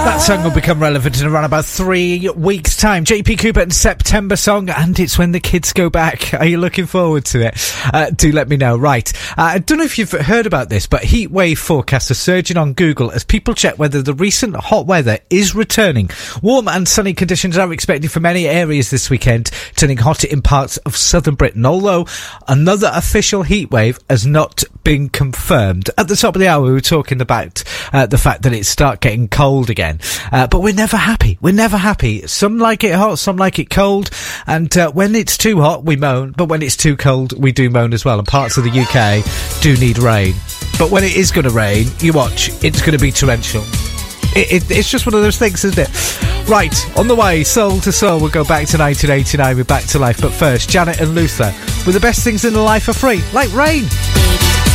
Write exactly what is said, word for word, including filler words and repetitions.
That song will become relevant in around about three weeks' time. J P Cooper and September song, and it's when the kids go back. Are you looking forward to it? Uh, do let me know. Right. Uh, I don't know if you've heard about this, but heat wave forecasts are surging on Google as people check whether the recent hot weather is returning. Warm and sunny conditions are expected for many areas this weekend, turning hot in parts of southern Britain, although another official heat wave has not been confirmed. At the top of the hour, we were talking about uh, the fact that it start getting cold again. Uh, but we're never happy. We're never happy. Some like it hot, some like it cold. And uh, when it's too hot, we moan. But when it's too cold, we do moan as well. And parts of the U K do need rain. But when it is going to rain, you watch, it's going to be torrential. It, it, it's just one of those things, isn't it? Right, on the way, Soul to Soul. We'll go back to nineteen eighty-nine with Back to Life. But first, Janet and Luther with the best things in life are free, like rain.